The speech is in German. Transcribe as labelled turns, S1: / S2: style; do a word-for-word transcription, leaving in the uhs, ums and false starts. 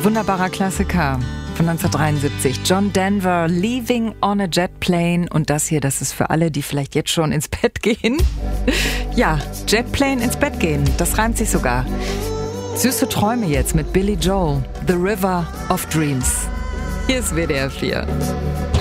S1: Wunderbarer Klassiker von neunzehnhundertdreiundsiebzig. John Denver, Leaving on a Jet Plane. Und das hier, das ist für alle, die vielleicht jetzt schon ins Bett gehen. Ja, Jetplane ins Bett gehen, das reimt sich sogar. Süße Träume jetzt mit Billy Joel, The River of Dreams. Hier ist W D R vier.